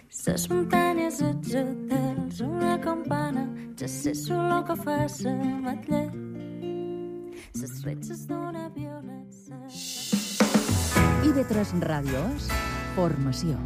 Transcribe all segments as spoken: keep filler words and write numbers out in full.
Ses muntanyes, els hotels, una campana, ja sé solo que fa sa matller. Ses fletxes d'una violeta. I ve tres Ràdios, formació.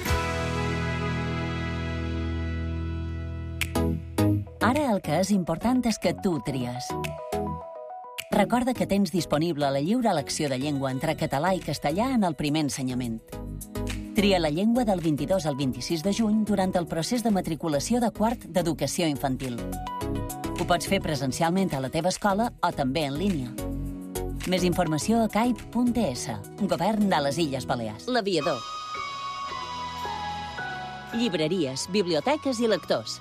Ara el que és important és que tu tries. Recorda que tens disponible la lliure elecció de llengua entre català i castellà en el primer ensenyament. Tria la llengua del vint-i-dos al vint-i-sis de juny durant el procés de matriculació de quart d'educació infantil. Ho pots fer presencialment a la teva escola o també en línia. Més informació a caip punt es, Govern de les Illes Balears. L'aviador. Llibreries, biblioteques i lectors.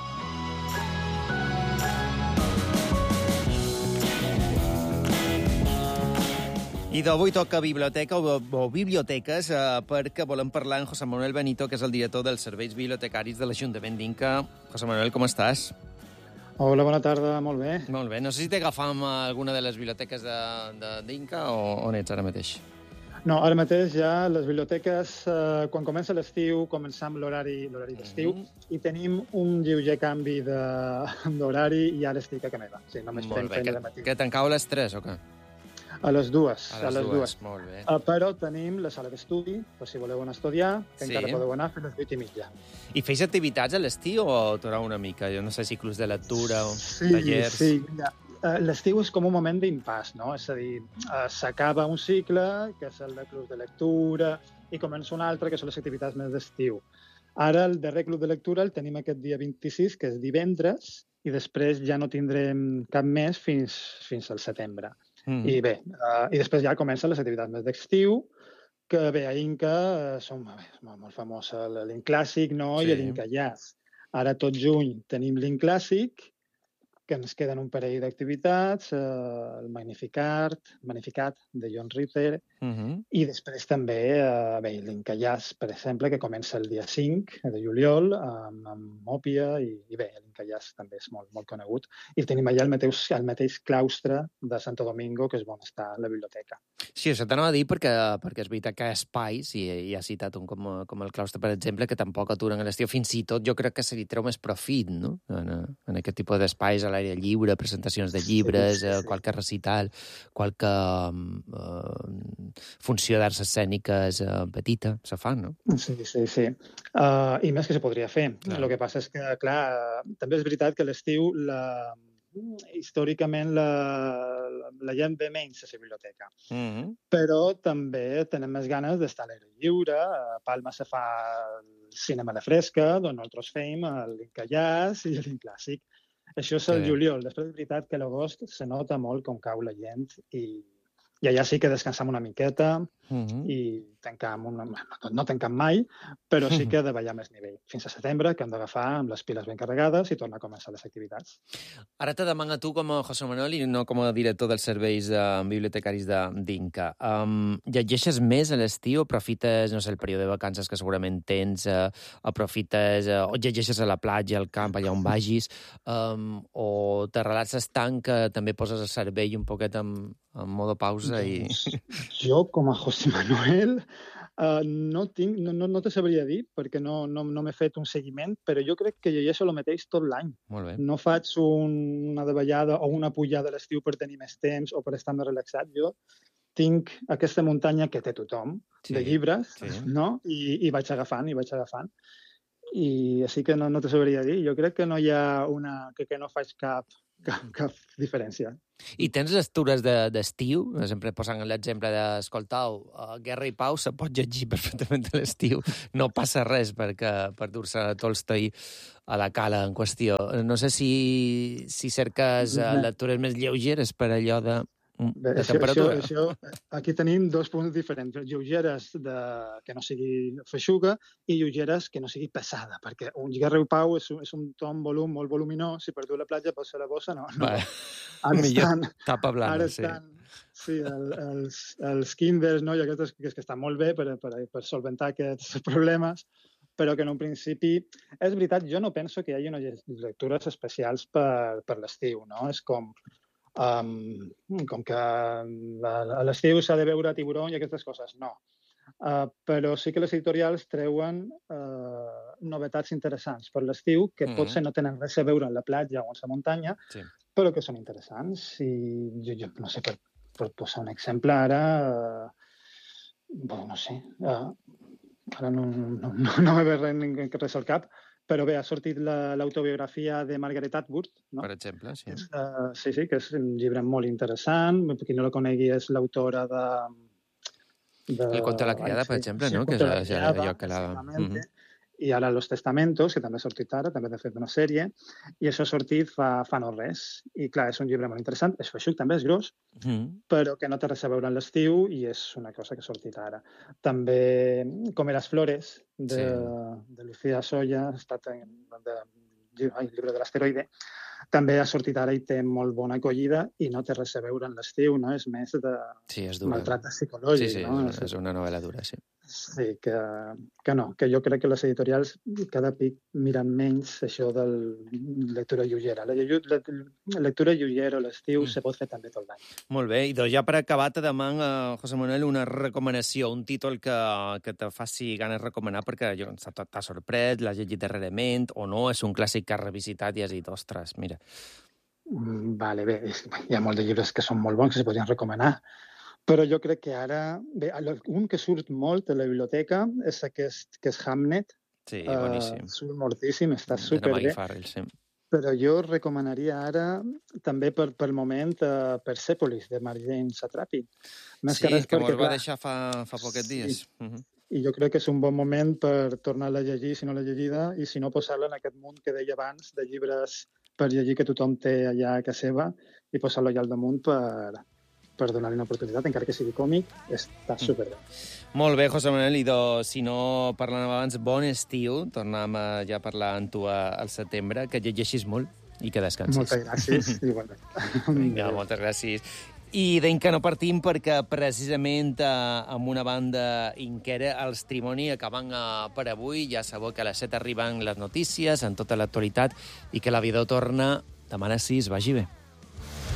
I d'avui toca biblioteca o, o biblioteques eh, perquè volem parlar amb José Manuel Benito, que és el director dels serveis bibliotecaris de l'Ajuntament d'Inca. José Manuel, com estàs? Hola, bona tarda, molt bé. Molt bé. No sé si t'agafam a alguna de les biblioteques d'Inca o on ets ara mateix? No, ara mateix ja les biblioteques, eh, quan comença l'estiu, començam l'horari l'horari d'estiu mm-hmm. i tenim un lleuger canvi d'horari i ara estic a Caneva. Sí, només molt bé. Que, matí. Que tancau a les tres o què? A les dues. A les, a les dues. dues, molt bé. Uh, però tenim la sala d'estudi, per si voleu anar a estudiar, que sí. Encara podeu anar a les vuit i mitja. I feis activitats a l'estiu o aturar una mica? Jo no sé, ciclos de lectura o sí, tallers... Sí, sí. Uh, l'estiu és com un moment d'impàs, no? És a dir, uh, s'acaba un cicle, que és el de clubs de lectura, i comença un altre, que són les activitats més d'estiu. Ara, el darrer club de lectura el tenim aquest dia vint-i-sis, que és divendres, i després ja no tindrem cap més fins, fins al setembre. Mm. I bé, uh, i després ja comencen les activitats més d'estiu, que bé, a Inca uh, són bé, molt, molt famosa l'Inclàssic, no? Sí. I l'Inca Jazz. Ara tot juny tenim l'Inclàssic, que ens queden un parell d'activitats, uh, el Magnificat, Magnificat de John Ritter, mm-hmm. i després també uh, bé, l'Inca Jazz, per exemple, que comença el dia cinc de juliol amb, amb Òpia, i, i bé, l'Inca Jazz també és molt, molt conegut. I tenim allà el mateix, el mateix claustre de Santo Domingo, que és on està la biblioteca. Sí, això t'anava a dir perquè, perquè és veritat que hi ha espais, i, i ha citat un com, com el claustre, per exemple, que tampoc aturen a l'estiu. Fins i tot jo crec que se li treu més profit, no? En, en aquest tipus d'espais, a l'aire lliure, presentacions de llibres, sí, sí, sí. qualque recital, qualque uh, funció d'arts escèniques uh, petita, se fa, no? Sí, sí, sí. Uh, I més que se podria fer. Clar. El que passa és que, clar, també és veritat que a l'estiu la... històricament la, la gent ve menys a la biblioteca. Mm-hmm. Però també tenem més ganes d'estar a l'aire lliure. A Palma se fa el cinema de fresca, d'on nosaltres fem l'Inca Jazz i l'Inclàssic. Això és el sí. juliol. Després és veritat que a l'agost se nota molt com cau la gent i, i allà sí que descansam una miqueta mm-hmm. i tancam una... No, no tancam mai, però sí que ha de ballar més nivell. Fins a setembre, que hem d'agafar amb les piles ben carregades i tornar a començar les activitats. Ara te demano a tu com a José Manuel i no com a director dels serveis uh, bibliotecaris d'Inca. Um, llegeixes més a l'estiu? Aprofites, no sé, el període de vacances que segurament tens? Uh, aprofites... Uh, o llegeixes a la platja, al camp, allà on vagis? Um, o te relaxes tant que també poses el cervell un poquet en, en modo pausa i... Jo, com a José Manuel... Uh, no, tinc, no, no, no te sabria dir, perquè no, no, no m'he fet un seguiment, però jo crec que llegeixo el mateix tot l'any. No faig un, una davallada o una pujada a l'estiu per tenir més temps o per estar més relaxat. Jo tinc aquesta muntanya que té tothom, sí, de llibres, sí. no? I, i vaig agafant, i vaig agafant. I així que no, no te sabria dir. Jo crec que no hi ha una... que, que no faig cap, cap, cap diferència. I tens lectures d'estiu? De, sempre posant l'exemple d'escoltau, uh, Guerra i Pau se pot llegir perfectament a l'estiu. No passa res perquè, per dur-se a Tolstoi a la cala en qüestió. No sé si, si cerques uh, lectures més lleugeres per allò de... Bé, això, això, això, aquí tenim dos punts diferents. Lleugeres de, que no sigui feixuga i lleugeres que no sigui pesada, perquè un Guerra i Pau és un, és un tom volum molt voluminós, si per dur la platja pot ser la bossa, no. no. Ara estan, tapa blana, ara estan, sí. sí el, els, els Kindles, no, i aquestes que, que estan molt bé per, per, per solventar aquests problemes, però que en un principi... És veritat, jo no penso que hi hagi unes lectures especials per, per l'estiu, no? És com... Um, com que a l'estiu s'ha de veure tiburon i aquestes coses, no. Uh, però sí que les editorials treuen uh, novetats interessants per l'estiu que Mhm. potser no tenen res a veure amb la platja o amb la muntanya, Sí. però que són interessants. I jo, jo no sé, per, per posar un exemple ara, eh, bueno, no sé, eh, ara no, no, no, no me ve res, res al cap, però bé, ha sortit la- l'autobiografia de Margaret Atwood, no? Per exemple, sí. És, uh, sí, sí, que és un llibre molt interessant. Per qui no la conegui, és l'autora de... de... El conte de la criada, Ai, per sí, exemple, sí, no? El Que conte de la és criada, allò que la... exactamente. Mhm. I ara Los Testamentos, que també ha sortit ara, també ha fet una sèrie, i això ha sortit fa, fa no res. I clar, és un llibre molt interessant. Això, això també és gros, Mhm. però que no té res a veure amb l'estiu i és una cosa que ha sortit ara. També Comer las flores, de, Sí. de Lucía Soya, ha estat en, de, ai, el llibre de l'asteroide, també ha sortit ara i té molt bona acollida i no té res a veure amb l'estiu, no? És més de Sí, és dura. maltracte Sí, psicològic, sí, no? és, és una novel·la dura, sí. Sí, que, que no, que jo crec que les editorials cada pic miren menys això de lectura lleugera. La, lleu- la, la lectura lleugera a l'estiu Mm. se pot fer també tot l'any. Molt bé, i doncs ja per acabar te demano, José Manuel, una recomanació, un títol que, que te faci ganes de recomanar perquè jo, t'ha sorprès, l'has llegit darrerament, o no, és un clàssic que has revisitat i has dit, ostres, mira. Mm, Vale, bé, és- hi ha molts de llibres que són molt bons que se podrien recomanar, però jo crec que ara... Bé, un que surt molt a la biblioteca és aquest, que és Hamnet. Sí, Eh, boníssim. surt moltíssim, està De la superbé. Maggie Farrell, sí. Però jo recomanaria ara, també per, pel moment, uh, Persepolis, de Marjane Satrapi. Més Sí, que res que mos perquè, va clar, deixar fa, fa poquets sí. dies. Mhm. i jo crec que és un bon moment per tornar-la a llegir, si no l'ha llegida, i si no, posar-la en aquest munt que deia abans, de llibres per llegir que tothom té allà a casa seva, i posar-lo allà al damunt per, per donar-li una oportunitat, encara que sigui còmic, està superbé. Molt bé, José Manuel, i do, si no parlàvem abans, bon estiu, tornàvem a ja parlar amb tu a- al setembre, que llegeixis molt i que descansis. Moltes gràcies, igualment. Vinga, moltes gràcies. I deim que no partim perquè precisament eh, amb una banda inquera els Trimoni acaben eh, per avui. Ja sabeu que a les set arriben les notícies en tota l'actualitat i que l'aviador torna demà a les sis. Vagi bé.